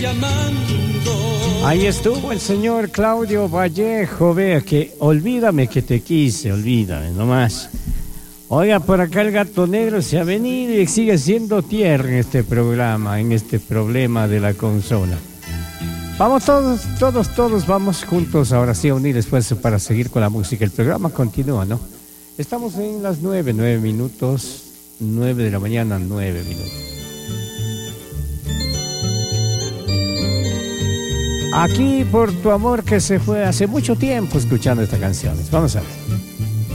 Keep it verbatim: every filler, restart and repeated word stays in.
Ahí estuvo el señor Claudio Vallejo, vea que olvídame que te quise, olvídame nomás. Oiga, por acá el gato negro se ha venido y sigue siendo tierra en este programa, en este problema de la consola. Vamos todos, todos, todos, vamos juntos ahora sí a unir esfuerzos para seguir con la música. El programa continúa, ¿no? Estamos en las nueve, nueve minutos, nueve de la mañana, nueve minutos. Aquí por tu amor que se fue hace mucho tiempo escuchando estas canciones. Vamos a ver.